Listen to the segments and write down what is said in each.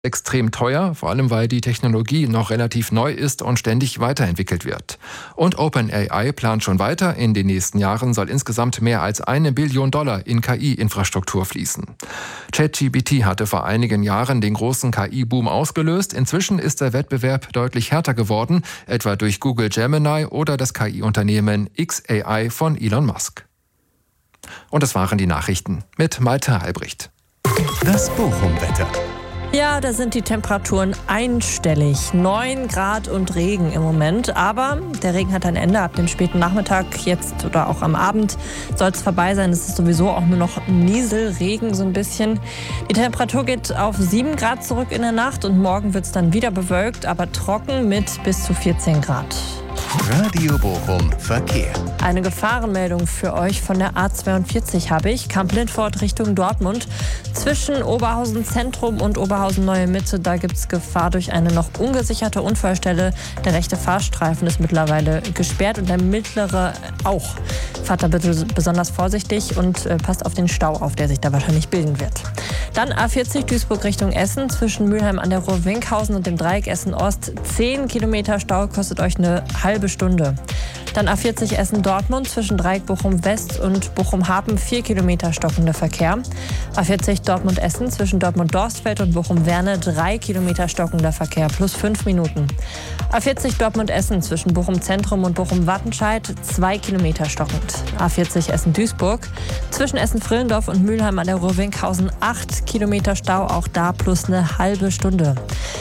extrem teuer, vor allem weil die Technologie noch relativ neu ist und ständig weiterentwickelt wird. Und OpenAI plant schon weiter. In den nächsten Jahren soll insgesamt mehr als $1 Billion in KI-Infrastruktur fließen. ChatGPT hatte vor einigen Jahren den großen KI-Boom ausgelöst. Inzwischen ist der Wettbewerb deutlich härter geworden, etwa durch Google Gemini oder das KI-Unternehmen xAI von Elon Musk. Und das waren die Nachrichten mit Malte Albrecht. Das Bochum-Wetter. Ja, da sind die Temperaturen einstellig. 9 Grad und Regen im Moment. Aber der Regen hat ein Ende. Ab dem späten Nachmittag, jetzt oder auch am Abend, soll es vorbei sein. Es ist sowieso auch nur noch Nieselregen so ein bisschen. Die Temperatur geht auf 7 Grad zurück in der Nacht und morgen wird es dann wieder bewölkt, aber trocken mit bis zu 14 Grad. Radio Bochum Verkehr. Eine Gefahrenmeldung für euch von der A42 habe ich. Kamp-Lindfort Richtung Dortmund. Zwischen Oberhausen Zentrum und Oberhausen Neue Mitte, da gibt es Gefahr durch eine noch ungesicherte Unfallstelle. Der rechte Fahrstreifen ist mittlerweile gesperrt und der mittlere auch. Fahrt da bitte besonders vorsichtig und passt auf den Stau auf, der sich da wahrscheinlich bilden wird. Dann A40 Duisburg Richtung Essen. Zwischen Mülheim an der Ruhr-Winkhausen und dem Dreieck Essen-Ost. 10 Kilometer Stau, kostet euch eine halbe Stunde. Dann A40 Essen-Dortmund zwischen Dreieck Bochum-West und Bochum-Hapen 4 Kilometer stockender Verkehr. A40 Dortmund-Essen zwischen Dortmund-Dorstfeld und Bochum-Werne 3 Kilometer stockender Verkehr plus 5 Minuten. A40 Dortmund-Essen zwischen Bochum-Zentrum und Bochum-Wattenscheid 2 Kilometer stockend. A40 Essen-Duisburg zwischen Essen-Frillendorf und Mülheim an der Ruhr-Winkhausen 8 Kilometer Stau, auch da plus eine halbe Stunde.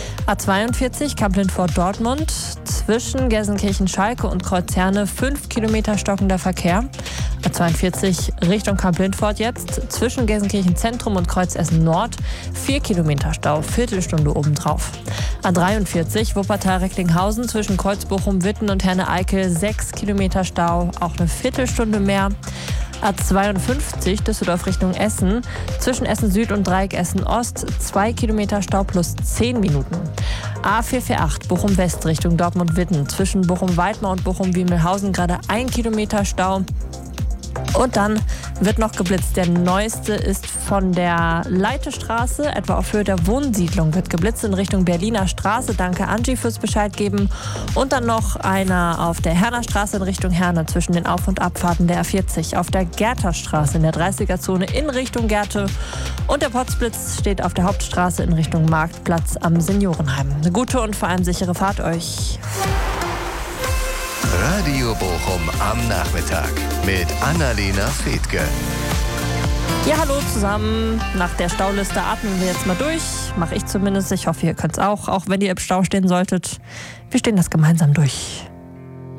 A42 Kamp-Lindfort Dortmund zwischen Gelsenkirchen-Schalke und Kreuzherne 5 Kilometer stockender Verkehr. A42 Richtung Kamp-Lindfort jetzt zwischen Gelsenkirchen Zentrum und Kreuz Essen Nord 4 Kilometer Stau, Viertelstunde obendrauf. A43 Wuppertal-Recklinghausen zwischen Kreuz Bochum-Witten und Herne-Eickel 6 Kilometer Stau, auch eine Viertelstunde mehr. A52 Düsseldorf Richtung Essen zwischen Essen Süd und Dreieck Essen Ost 2 Kilometer Stau plus 10 Minuten. A448 Bochum West Richtung Dortmund-Witten zwischen Bochum-Weidmar und Bochum-Wiemelhausen gerade 1 Kilometer Stau. Und dann wird noch geblitzt. Der neueste ist von der Leitestraße, etwa auf Höhe der Wohnsiedlung, wird geblitzt in Richtung Berliner Straße. Danke Angie fürs Bescheid geben. Und dann noch einer auf der Herner Straße in Richtung Herne zwischen den Auf- und Abfahrten der A40. Auf der Gerterstraße in der 30er-Zone in Richtung Gerte. Und der Potzblitz steht auf der Hauptstraße in Richtung Marktplatz am Seniorenheim. Eine gute und vor allem sichere Fahrt euch. Radio Bochum am Nachmittag mit Annalena Fethke. Ja, hallo zusammen. Nach der Stauliste atmen wir jetzt mal durch. Mache ich zumindest. Ich hoffe, ihr könnt es auch wenn ihr im Stau stehen solltet. Wir stehen das gemeinsam durch.